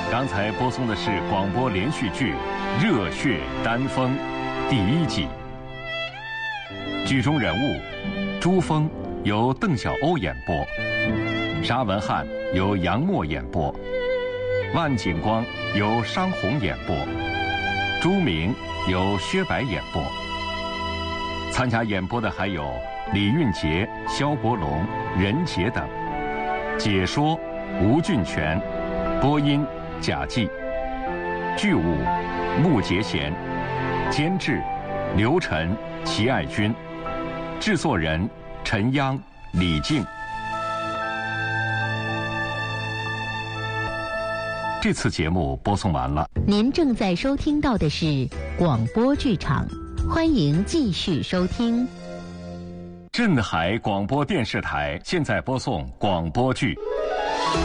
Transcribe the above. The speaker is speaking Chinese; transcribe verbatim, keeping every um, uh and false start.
刚才播送的是广播连续剧《热血丹峰》第一集。剧中人物朱峰由邓晓鸥演播，沙文翰由杨默演播，万景光由商红演播，朱明由薛白演播。参加演播的还有李运杰、肖伯龙、任杰等。解说吴俊全，播音贾季，剧务穆杰贤，监制刘晨、齐爱军，制作人陈央、李静。这次节目播送完了。 您正在收听到的是广播剧场，欢迎继续收听。 镇海广播电视台现在播送广播剧《